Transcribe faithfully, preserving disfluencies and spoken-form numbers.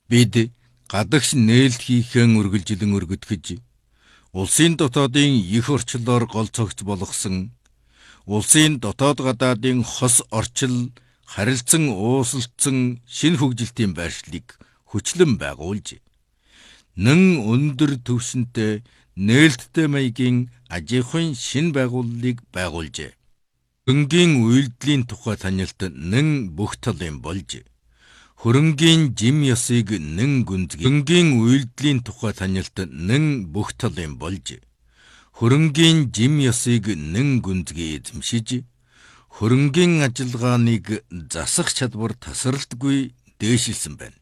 Бид гадагш нээлт хийхэн үргэлжилэн өргөдгөж, улсын дотоодын их орчлоор голцогч болгосон, улсын дотоод гадаадын хос орчил харилцан уусалцсан шинэ хөгжилтийн байршлыг хүчлэн байгуулж, нэн өндөр түвшинтэй нээлттэй маягийн аж ахуйн шинэ байгууллагыг байгуулжээ. Хөрөнгийн үйлдэлийн тухай танилт нэн бүх талын болж, хөрөнгийн жим ёсыг нэн гүнзгий, хөрөнгийн үйлдэлийн тухай танилт нэн бүх талын болж, хөрөнгийн жим ёсыг нэн гүнзгий эзэмшиж, хөрөнгийн ажиллагааныг засах чадвар тасралтгүй дээшилсэн байна.